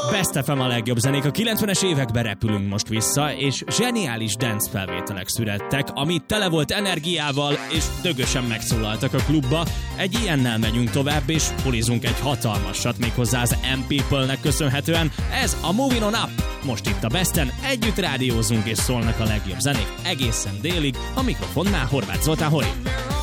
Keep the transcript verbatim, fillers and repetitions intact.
Best ef em a legjobb zenék. A kilencvenes években repülünk most vissza, és zseniális dance felvételek születtek, ami tele volt energiával, és dögösen megszólaltak a klubba. Egy ilyennel megyünk tovább, és pulizunk egy hatalmasat, méghozzá az M-People-nek köszönhetően. Ez a Moving On Up. Most itt a Besten együtt rádiózunk, és szólnak a legjobb zenék egészen délig. A mikrofonnál Horváth Zoltán Hori.